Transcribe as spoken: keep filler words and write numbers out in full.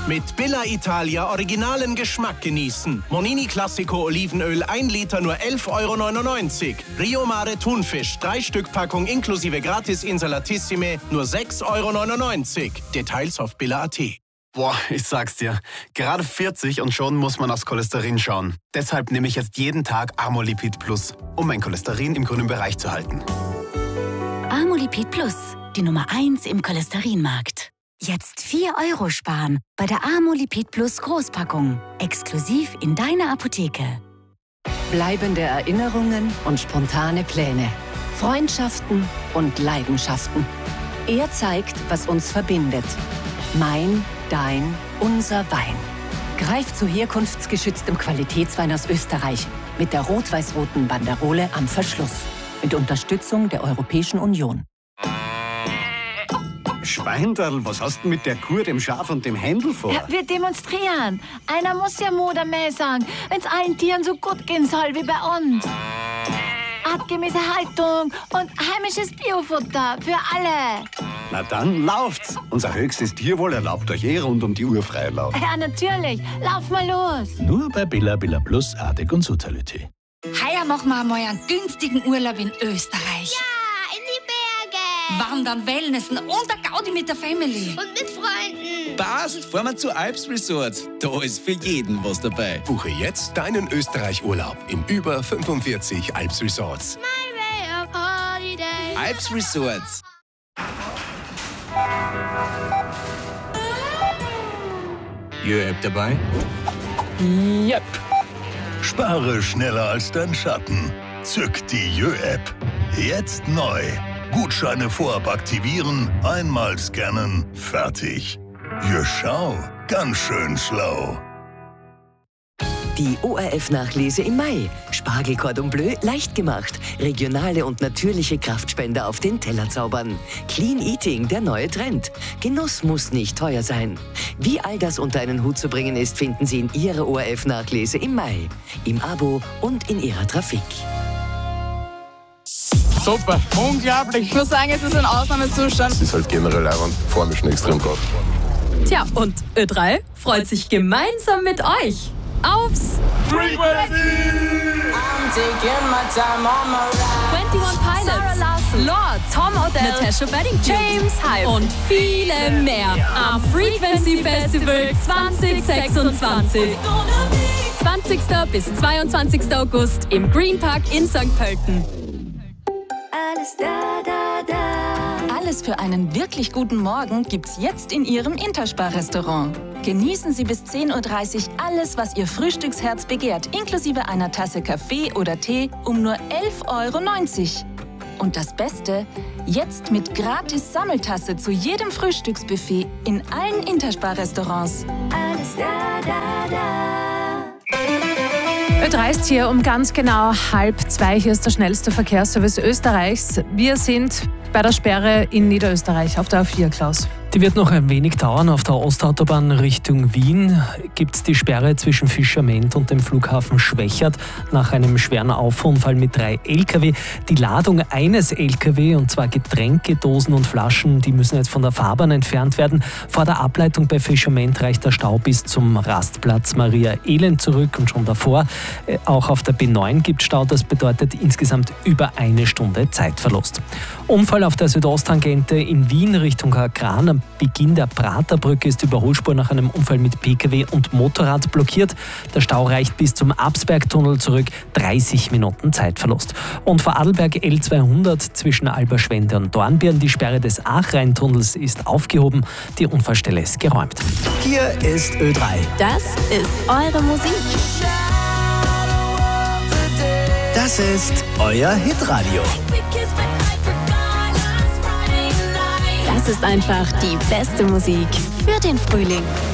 Mit Billa Italia originalen Geschmack genießen. Monini Classico Olivenöl ein Liter nur elf Euro neunundneunzig. Rio Mare Thunfisch drei Stück Packung inklusive Gratis Insalatissime nur sechs Euro neunundneunzig. Details auf billa punkt at. Boah, ich sag's dir, gerade vierzig und schon muss man aufs Cholesterin schauen. Deshalb nehme ich jetzt jeden Tag Amolipid Plus, um mein Cholesterin im grünen Bereich zu halten. Amolipid Plus, die Nummer eins im Cholesterinmarkt. Jetzt vier Euro sparen bei der Amolipid Plus Großpackung. Exklusiv in deiner Apotheke. Bleibende Erinnerungen und spontane Pläne. Freundschaften und Leidenschaften. Er zeigt, was uns verbindet. Mein, dein, unser Wein. Greif zu herkunftsgeschütztem Qualitätswein aus Österreich. Mit der rot-weiß-roten Banderole am Verschluss. Mit Unterstützung der Europäischen Union. Schweindal, was hast du mit der Kuh, dem Schaf und dem Händel vor? Ja, wir demonstrieren. Einer muss ja Mutter mehr sagen, wenn es allen Tieren so gut gehen soll wie bei uns. Artgemäße Haltung und heimisches Biofutter für alle. Na dann lauft's. Unser höchstes Tierwohl erlaubt euch eh rund um die Uhr Freilauf. Ja, natürlich. Lauf mal los. Nur bei Billa, Billa Plus, Artig und Soziality. Heuer machen wir einmal einen günstigen Urlaub in Österreich. Ja, in die Berge. Wandern, Wellnessen und der Gaudi mit der Family. Und mit Freunden. Passt, fahren wir zu Alps Resorts. Da ist für jeden was dabei. Buche jetzt deinen Österreich-Urlaub in über fünfundvierzig Alps Resorts. My way of holiday. Alps Resorts. Jö-App dabei? Yep. Spare schneller als dein Schatten. Zück die Jö-App. Jetzt neu. Gutscheine vorab aktivieren, einmal scannen, fertig. Jö, schau, ganz schön schlau. Die O R F-Nachlese im Mai. Spargel Cordon Bleu leicht gemacht. Regionale und natürliche Kraftspender auf den Teller zaubern. Clean Eating, der neue Trend. Genuss muss nicht teuer sein. Wie all das unter einen Hut zu bringen ist, finden Sie in Ihrer O R F-Nachlese im Mai. Im Abo und in Ihrer Trafik. Super, unglaublich. Ich muss sagen, es ist ein Ausnahmezustand. Es ist halt generell einfach vor mir schon extrem brav. Tja, und Ö drei freut sich gemeinsam mit euch aufs Frequency! einundzwanzig Pilots, Lord, Tom Odell, Natasha Bedingfield, James Hype und viele mehr am Frequency Festival zwanzig sechsundzwanzig. zwanzigsten bis zweiundzwanzigsten August im Green Park in Sankt Pölten. Alles da, da, da. Alles für einen wirklich guten Morgen gibt's jetzt in Ihrem Interspar-Restaurant. Genießen Sie bis zehn Uhr dreißig alles, was Ihr Frühstücksherz begehrt, inklusive einer Tasse Kaffee oder Tee um nur elf Euro neunzig. Und das Beste, jetzt mit gratis Sammeltasse zu jedem Frühstücksbuffet in allen Interspar-Restaurants. Alles da, da, da. Ö drei ist hier um ganz genau halb zwei. Hier ist der schnellste Verkehrsservice Österreichs. Wir sind bei der Sperre in Niederösterreich auf der A vier, Klaus. Die wird noch ein wenig dauern. Auf der Ostautobahn Richtung Wien gibt es die Sperre zwischen Fischerment und dem Flughafen Schwächert nach einem schweren Auffahrunfall mit drei L K W. Die Ladung eines L K W, und zwar Getränke, Dosen und Flaschen, die müssen jetzt von der Fahrbahn entfernt werden. Vor der Ableitung bei Fischerment reicht der Stau bis zum Rastplatz Maria Elend zurück und schon davor. Auch auf der B neun gibt es Stau. Das bedeutet insgesamt über eine Stunde Zeitverlust. Unfall auf der Südosttangente in Wien Richtung Kran. Am Beginn der Praterbrücke ist die Überholspur nach einem Unfall mit P K W und Motorrad blockiert. Der Stau reicht bis zum Absbergtunnel zurück. dreißig Minuten Zeitverlust. Und vor Adelberg L zweihundert zwischen Alberschwende und Dornbirn. Die Sperre des Achreintunnels ist aufgehoben. Die Unfallstelle ist geräumt. Hier ist Ö drei. Das ist eure Musik. Das ist euer Hitradio. Das ist einfach die beste Musik für den Frühling.